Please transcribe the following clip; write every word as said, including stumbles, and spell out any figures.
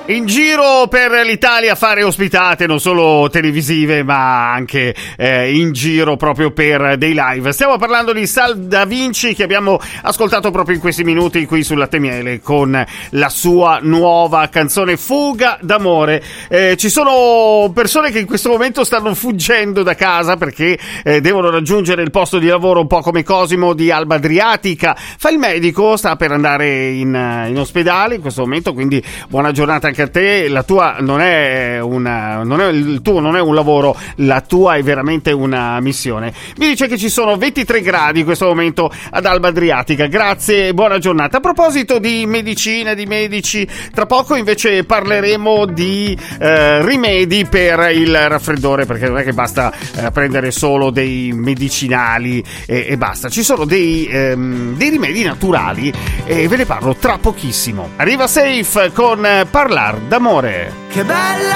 In giro per l'Italia a fare ospitate non solo televisive ma anche eh, in giro proprio per dei live. Stiamo parlando di Sal Da Vinci, che abbiamo ascoltato proprio in questi minuti qui sul Latte Miele con la sua nuova canzone Fuga d'amore. Eh, ci sono persone che in questo momento stanno fuggendo da casa perché eh, devono raggiungere il posto di lavoro, un po' come Cosimo di Alba Adriatica. Fa il medico, sta per andare in, in ospedale in questo momento, quindi buona giornata anche a te. La tua non è una non è il tuo non è un lavoro, la tua è veramente una missione. Mi dice che ci sono ventitré gradi in questo momento ad Alba Adriatica. Grazie e buona giornata. A proposito di medicina, di medici, tra poco invece parleremo di eh, rimedi per il raffreddore, perché non è che basta eh, prendere solo dei medicinali e, e basta. Ci sono dei, ehm, dei rimedi naturali e ve ne parlo tra pochissimo. Arriva Safe con Parlar d'amore. Che bella